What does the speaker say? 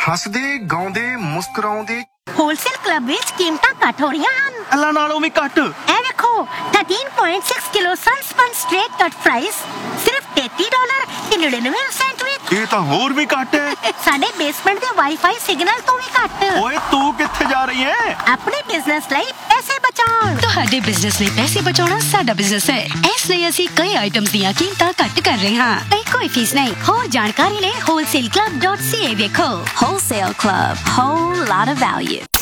ਹੱਸਦੇ ਗਾਉਂਦੇ ਮੁਸਕਰਾਉਂਦੇ wholesale club ਵਿੱਚ ਕੀਮਤਾਂ ਘੱਟ ਹੋ ਰਹੀਆਂ ਹਨ। ਅੱਲਾ ਨਾਲੋਂ ਵੀ ਘੱਟ। ਇਹ ਵੇਖੋ 13.6 ਕਿਲੋ ਸਨਸਪਨ ਸਟ੍ਰੇਟ ਕੱਟ ਫਰਾਈਜ਼ ਸਿਰਫ $33.99 ਵਿੱਚ। ਇਹ ਤਾਂ ਹੋਰ ਵੀ ਘੱਟ ਹੈ। ਸਾਡੇ ਬੇਸਮੈਂਟ ਦੇ ਵਾਈਫਾਈ ਸਿਗਨਲ ਤੋਂ ਵੀ ਘੱਟ। ਓਏ ਤੂੰ ਕਿੱਥੇ ਜਾ ਰਹੀ ਹੈ? ਆਪਣੇ ਬਿਜ਼ਨਸ ਲਈ ਪੈਸੇ ਬਚਾਉਣ। ਤੁਹਾਡੇ ਬਿਜ਼ਨਸ ਲਈ ਪੈਸੇ ਬਚਾਉਣਾ ਸਾਡਾ ਬਿਜ਼ਨਸ ਹੈ। ਇਸ ਲਈ ਅਸੀਂ ਕਈ ਆਈਟਮਸ ਦੀਆਂ ਕੀਮਤਾਂ ਘੱਟ ਕਰ ਰਹੇ ਹਾਂ ਤੇ ਕੋਈ ਫੀਸ ਨਹੀਂ। ਹੋਰ ਜਾਣਕਾਰੀ ਲਈ wholesale club.ca ਵੇਖੋ। Wholesale Club, whole lot of value.